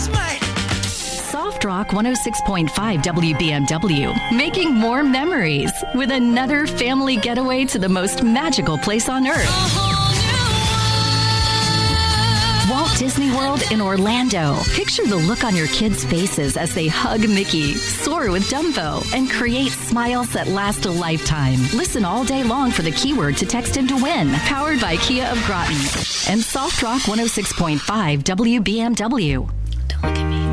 Soft Rock 106.5 WBMW, making more memories with another family getaway to the most magical place on earth. Walt Disney World in Orlando. Picture the look on your kids' faces as they hug Mickey, soar with Dumbo, and create smiles that last a lifetime. Listen all day long for the keyword to text in to win. Powered by Kia of Groton and Soft Rock 106.5 WBMW.